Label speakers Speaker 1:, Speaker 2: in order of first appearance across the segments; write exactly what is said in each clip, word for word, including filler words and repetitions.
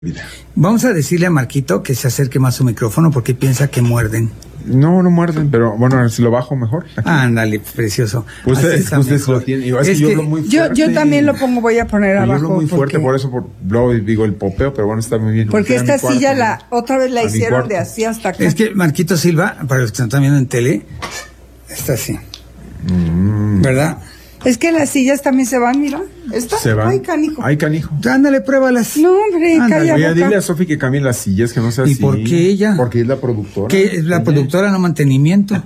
Speaker 1: vida.
Speaker 2: Vamos a decirle a Marquito que se acerque más su micrófono porque piensa que muerden.
Speaker 1: No, no muerden, pero bueno, si lo bajo mejor.
Speaker 2: Ándale, precioso.
Speaker 1: Ustedes usted lo tienen. Igual es, es que yo hablo muy fuerte.
Speaker 3: Yo, yo también lo pongo, voy a poner
Speaker 1: yo
Speaker 3: abajo.
Speaker 1: Yo hablo muy fuerte, por eso por, luego digo el popeo, pero bueno, está muy bien.
Speaker 3: Porque esta
Speaker 1: cuarto,
Speaker 3: silla
Speaker 1: ¿no?
Speaker 3: la otra vez la hicieron de así hasta acá.
Speaker 2: Es que Marquito Silva, para los que están viendo en tele, está así. Mm. ¿Verdad?
Speaker 3: Es que las sillas también se van, mira. ¿Esta?
Speaker 1: Se van.
Speaker 3: Ay, canijo.
Speaker 1: Ay, canijo.
Speaker 2: Ándale, pruébalas.
Speaker 3: No, hombre, calla
Speaker 1: Oye,
Speaker 3: boca.
Speaker 1: dile a Sofi que cambie las sillas, que no sea así.
Speaker 2: ¿Y por qué ella?
Speaker 1: Porque es la productora.
Speaker 2: Que es la
Speaker 1: Oye.
Speaker 2: productora, no mantenimiento.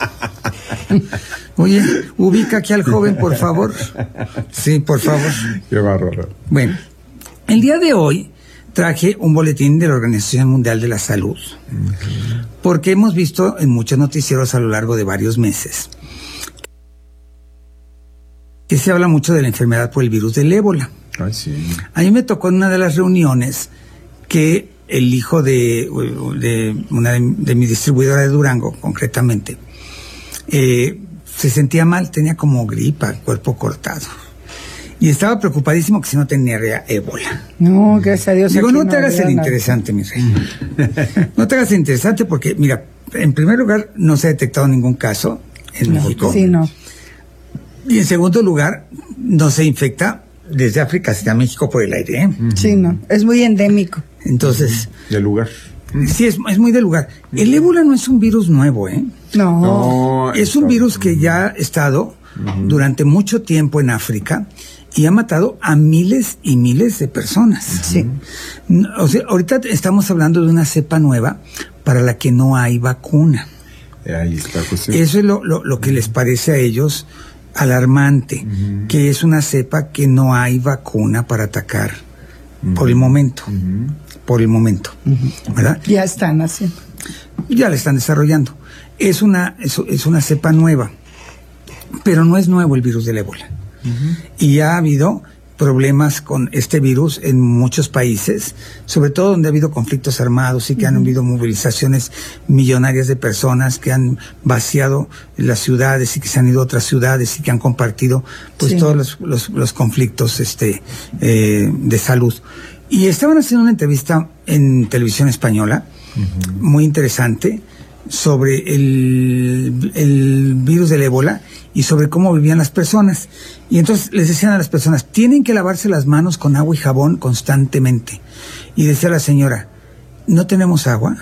Speaker 2: Oye, ubica aquí al joven, por favor. Sí, por favor.
Speaker 1: Qué bárbaro.
Speaker 2: Bueno, el día de hoy traje un boletín de la Organización Mundial de la Salud, uh-huh. porque hemos visto en muchos noticieros a lo largo de varios meses que se habla mucho de la enfermedad por el virus del ébola.
Speaker 1: Ay, sí.
Speaker 2: A mí me tocó en una de las reuniones que el hijo de, de una de, de mi distribuidora de Durango, concretamente, eh, se sentía mal, tenía como gripa, cuerpo cortado. Y estaba preocupadísimo que si no tenía ébola.
Speaker 3: No, gracias a Dios.
Speaker 2: Digo, no te
Speaker 3: no
Speaker 2: hagas el interesante, mi rey. No te hagas el interesante porque, mira, en primer lugar, no se ha detectado ningún caso en
Speaker 3: no,
Speaker 2: México.
Speaker 3: Sí, no.
Speaker 2: Y en segundo lugar, no se infecta desde África hacia México por el aire, ¿eh?
Speaker 3: Uh-huh. Sí, no, es muy endémico.
Speaker 2: Entonces...
Speaker 1: Del lugar.
Speaker 2: Sí, es, es muy del lugar. El ébola no es un virus nuevo, ¿eh?
Speaker 3: No.
Speaker 1: no
Speaker 2: es un virus que ya ha estado uh-huh. durante mucho tiempo en África y ha matado a miles y miles de personas.
Speaker 3: Sí.
Speaker 2: O sea, ahorita estamos hablando de una cepa nueva para la que no hay vacuna.
Speaker 1: Ahí está la cuestión.
Speaker 2: Eso es lo, lo, lo que les parece a ellos alarmante, uh-huh. que es una cepa que no hay vacuna para atacar uh-huh. por el momento, uh-huh. por el momento, uh-huh. ¿verdad?
Speaker 3: Ya están haciendo.
Speaker 2: Ya la están desarrollando. Es una, es, es una cepa nueva, pero no es nuevo el virus del ébola. Uh-huh. Y ha habido problemas con este virus en muchos países, sobre todo donde ha habido conflictos armados y que uh-huh. han habido movilizaciones millonarias de personas que han vaciado las ciudades y que se han ido a otras ciudades y que han compartido pues sí. todos los, los, los conflictos este eh, de salud. Y estaban haciendo una entrevista en televisión española, uh-huh. muy interesante, sobre el, el virus del ébola y sobre cómo vivían las personas. Y entonces les decían a las personas, tienen que lavarse las manos con agua y jabón constantemente. Y decía la señora, no tenemos agua,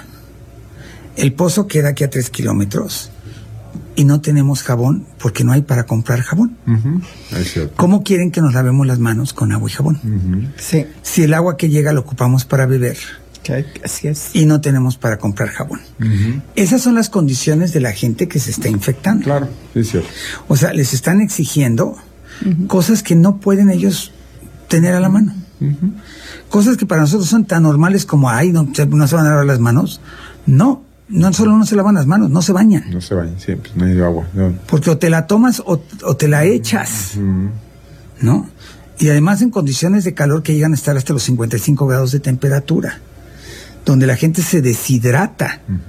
Speaker 2: el pozo queda aquí a tres kilómetros y no tenemos jabón porque no hay para comprar jabón.
Speaker 1: Uh-huh.
Speaker 2: ¿Cómo quieren que nos lavemos las manos con agua y jabón?
Speaker 1: Uh-huh.
Speaker 3: Sí.
Speaker 2: Si el agua que llega lo ocupamos para beber.
Speaker 3: Okay, así es.
Speaker 2: Y no tenemos para comprar jabón. Uh-huh. Esas son las condiciones de la gente que se está infectando.
Speaker 1: Claro, sí, es cierto.
Speaker 2: O sea, les están exigiendo uh-huh. cosas que no pueden ellos tener a la mano. Uh-huh. Cosas que para nosotros son tan normales como, ay, no, no se van a lavar las manos. No, no solo no se lavan las manos, no se bañan.
Speaker 1: No se bañan, siempre, no hay agua. No.
Speaker 2: Porque o te la tomas o, o te la echas, uh-huh. ¿no? Y además en condiciones de calor que llegan a estar hasta los cincuenta y cinco grados de temperatura, donde la gente se deshidrata uh-huh.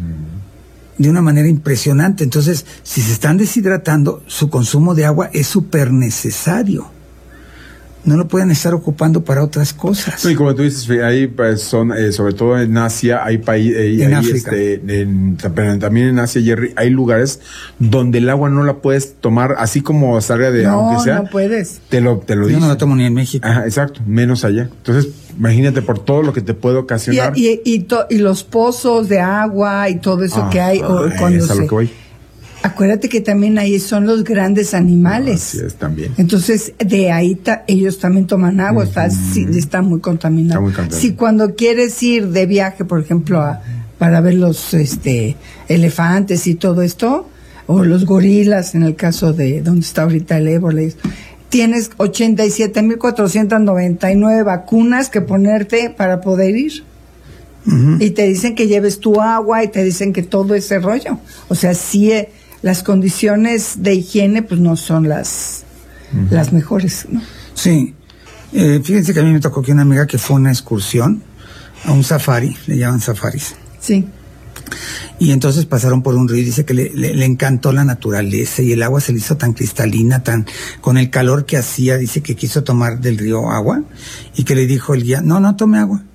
Speaker 2: de una manera impresionante. Entonces, si se están deshidratando, su consumo de agua es súper necesario. No lo pueden estar ocupando para otras cosas.
Speaker 1: No, y como tú dices, ahí pues, son, eh, sobre todo en Asia, hay países, eh,
Speaker 2: en
Speaker 1: hay,
Speaker 2: África.
Speaker 1: Este, en, también en Asia, Jerry, hay lugares donde el agua no la puedes tomar, así como salga de,
Speaker 3: no,
Speaker 1: aunque sea.
Speaker 3: No, puedes.
Speaker 1: Te lo, te lo
Speaker 2: Yo
Speaker 1: dicen.
Speaker 2: no la tomo ni en México.
Speaker 1: Ajá, exacto, menos allá. Entonces, imagínate por todo lo que te puede ocasionar.
Speaker 3: Y, y, y, to, y los pozos de agua y todo eso ah, que hay. O,
Speaker 1: ay,
Speaker 3: cuando
Speaker 1: es a
Speaker 3: se,
Speaker 1: lo que voy.
Speaker 3: Acuérdate que también ahí son los grandes animales.
Speaker 1: Así es, también.
Speaker 3: Entonces, de ahí ta, ellos también toman agua, uh-huh. está, sí, está muy contaminado.
Speaker 1: Está muy
Speaker 3: si cuando quieres ir de viaje, por ejemplo, a, para ver los este, elefantes y todo esto, o los gorilas, en el caso de donde está ahorita el ébola, tienes ochenta y siete mil cuatrocientas noventa y nueve vacunas que ponerte para poder ir. Uh-huh. Y te dicen que lleves tu agua y te dicen que todo ese rollo. O sea, sí... Eh, las condiciones de higiene pues no son las uh-huh. las mejores, ¿no?
Speaker 2: Sí. Eh, fíjense que a mí me tocó que una amiga que fue a una excursión a un safari, le llaman safaris.
Speaker 3: Sí.
Speaker 2: Y entonces pasaron por un río y dice que le, le, le encantó la naturaleza y el agua se le hizo tan cristalina, tan con el calor que hacía, dice que quiso tomar del río agua y que le dijo el guía, no, no tome agua.